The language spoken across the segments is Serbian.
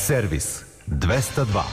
Servis 202.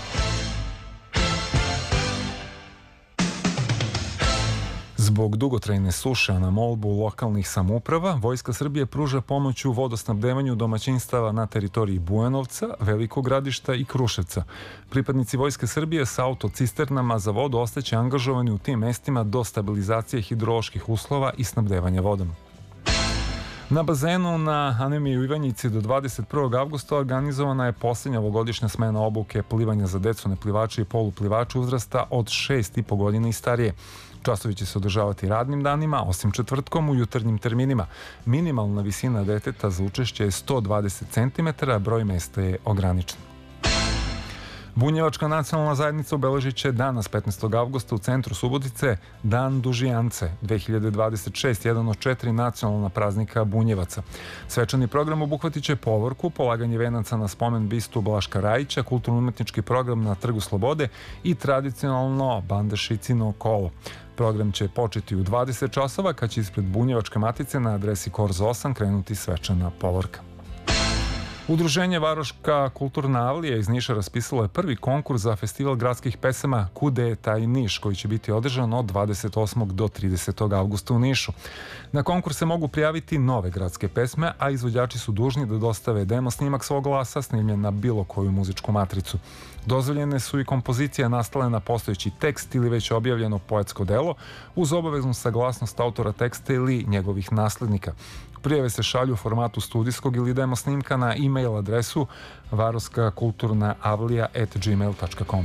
Zbog dugotrajne suše, a na molbu lokalnih samouprava, Vojska Srbije pruža pomoć u vodosnabdevanju domaćinstava na teritoriji Bujanovca, Velikog Gradišta i Kruševca. Pripadnici Vojske Srbije sa autocisternama za vodu ostaće angažovani u tim mestima do stabilizacije hidroloških uslova i snabdevanja vodom. Na bazenu na Anemiji u Ivanjici do 21. avgusta organizovana je posljednja ovogodišnja smena obuke plivanja za decu, neplivače i poluplivače uzrasta od 6,5 godina i starije. Časovi će se održavati radnim danima, osim četvrtkom u jutarnjim terminima. Minimalna visina deteta za učešće je 120 cm, a broj mesta je ograničen. Bunjevačka nacionalna zajednica obeležit će danas 15. avgusta u centru Subotice Dan Dužijance 2026, jedan od 4 nacionalna praznika Bunjevaca. Svečani program obuhvatit će povorku, polaganje venaca na spomen bistu Blaška Rajića, kulturno-umetnički program na Trgu Slobode i tradicionalno Bandešicino kolo. Program će početi u 20 časova, kad će ispred Bunjevačke matice na adresi Korzo 8 krenuti svečana povorka. Udruženje Varoška kulturna avlija iz Niša raspisalo je prvi konkurs za festival gradskih pesama Kude je taj Niš, koji će biti održan od 28. do 30. avgusta u Nišu. Na konkurs se mogu prijaviti nove gradske pesme, a izvođači su dužni da dostave demo snimak svog glasa snimljen na bilo koju muzičku matricu. Dozvoljene su i kompozicije nastale na postojeći tekst ili već objavljeno poetsko delo, uz obaveznu saglasnost autora teksta ili njegovih naslednika. Prijave se šalju u formatu studijskog ili demo snimka na e-mail adresu varoskakulturnaavlija@gmail.com.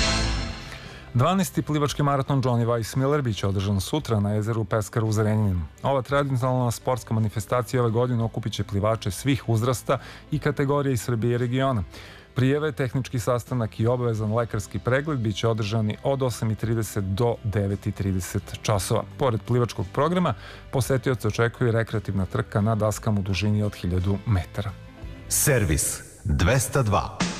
12. plivački maraton Johnny Weissmiller biće održan sutra na jezeru Peskar u Zrenjaninu. Ova tradicionalna sportska manifestacija ove godine okupit će plivače svih uzrasta i kategorija iz Srbije i regiona. Prijeve, tehnički sastanak i obavezan lekarski pregled biće održani od 8:30 do 9:30 časova. Pored plivačkog programa, posetioce očekuje i rekreativna trka na daskama u dužini od 1000 metara. Servis 202.